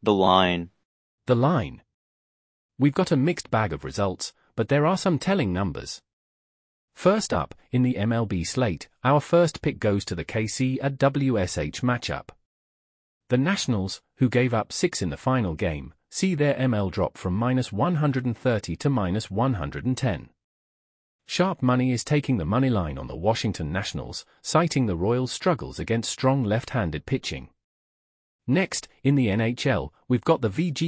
The line. The line. We've got a mixed bag of results, but there are some telling numbers. First up, in the MLB slate, our first pick goes to the KC at WSH matchup. The Nationals, who gave up 6 in the final game, see their ML drop from -130 to -110. Sharp money is taking the money line on the Washington Nationals, citing the Royals' struggles against strong left-handed pitching. Next, in the NHL, we've got the VG